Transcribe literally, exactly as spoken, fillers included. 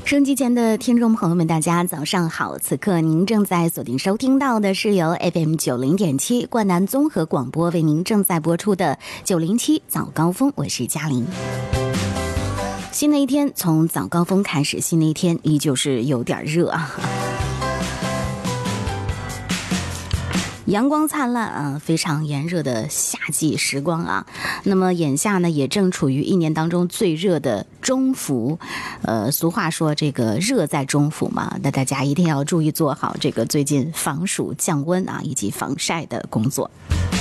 收音机前的听众朋友们，大家早上好！此刻您正在锁定收听到的是由 F M 九零点七冠南综合广播为您正在播出的九零七早高峰，我是嘉玲。新的一天从早高峰开始，新的一天依旧是有点热啊。阳光灿烂啊，非常炎热的夏季时光啊。那么眼下呢，也正处于一年当中最热的中伏。呃，俗话说这个热在中伏嘛，那大家一定要注意做好这个最近防暑降温啊以及防晒的工作。